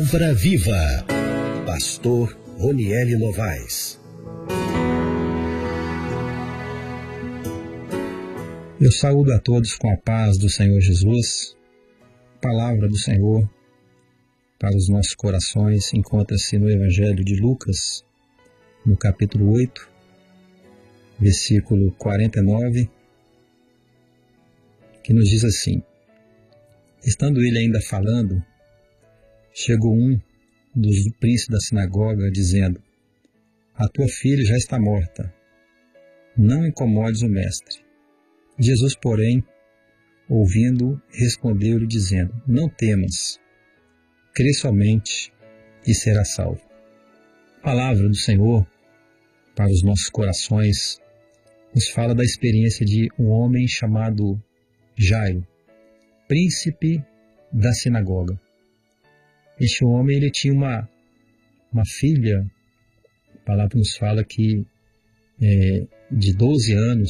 Palavra Viva. Pastor Ronieli Novaes. Eu saúdo a todos com a paz do Senhor Jesus. A palavra do Senhor para os nossos corações encontra-se no Evangelho de Lucas, no capítulo 8, versículo 49, que nos diz assim: estando ele ainda falando, chegou um dos príncipes da sinagoga, dizendo: a tua filha já está morta, não incomodes o mestre. Jesus, porém, ouvindo, respondeu-lhe, dizendo: não temas, crê somente e será salvo. A palavra do Senhor para os nossos corações nos fala da experiência de um homem chamado Jairo, príncipe da sinagoga. Este homem, ele tinha uma filha, a palavra nos fala que de 12 anos,